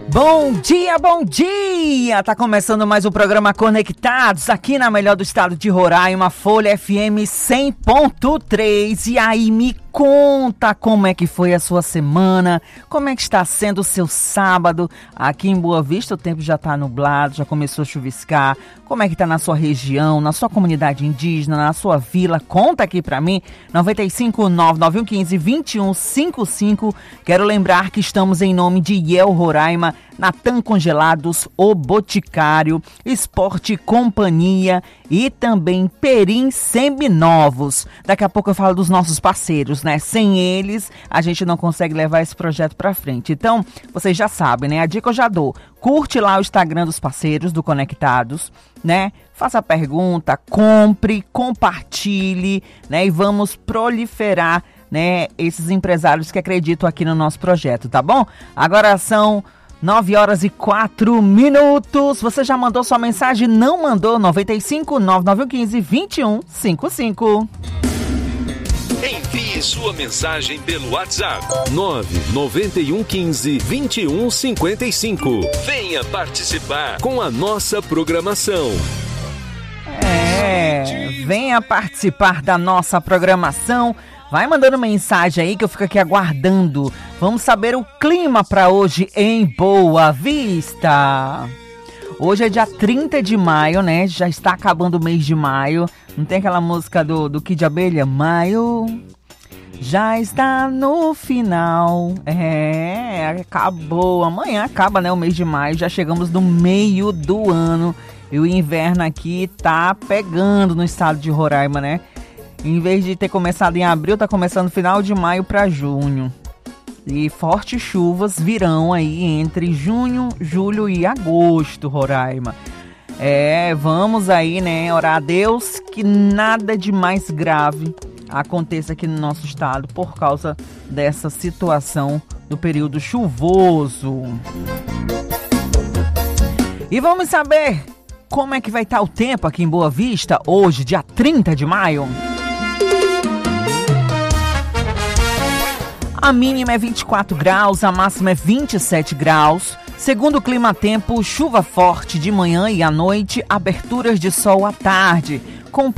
Bom dia, bom dia! Tá começando mais o programa Conectados aqui na melhor do estado de Roraima, Folha FM 100.3. E aí, me conta como é que foi a sua semana, como é que está sendo o seu sábado. Aqui em Boa Vista o tempo já tá nublado, já começou a chuviscar. Como é que tá na sua região, na sua comunidade indígena, na sua vila? Conta aqui pra mim, 95991152155. Quero lembrar que estamos em nome de IEL Roraima, Natan Congelados, O Boticário, Esporte Companhia e também Perim Seminovos. Daqui a pouco eu falo dos nossos parceiros, né? Sem eles, a gente não consegue levar esse projeto pra frente. Então, vocês já sabem, né? A dica eu já dou. Curte lá o Instagram dos parceiros do Conectados, né? Faça a pergunta, compre, compartilhe, né? E vamos proliferar, né, esses empresários que acreditam aqui no nosso projeto, tá bom? Agora são 9h04. Você já mandou sua mensagem? Não mandou? 95-9915-2155. Envie sua mensagem pelo WhatsApp 99115-2155. Venha participar com a nossa programação. Venha participar da nossa programação. Vai mandando mensagem aí que eu fico aqui aguardando. Vamos saber o clima para hoje em Boa Vista. Hoje é dia 30 de maio, né? Já está acabando o mês de maio. Não tem aquela música do Kid Abelha? Maio já está no final. Acabou. Amanhã acaba, né, o mês de maio. Já chegamos no meio do ano. E o inverno aqui tá pegando no estado de Roraima, né? Em vez de ter começado em abril, tá começando no final de maio para junho. E fortes chuvas virão aí entre junho, julho e agosto, Roraima. Vamos aí, né, orar a Deus que nada de mais grave aconteça aqui no nosso estado por causa dessa situação do período chuvoso. E vamos saber como é que vai estar o tempo aqui em Boa Vista hoje, dia 30 de maio. A mínima é 24 graus, a máxima é 27 graus. Segundo o clima-tempo, chuva forte de manhã e à noite, aberturas de sol à tarde.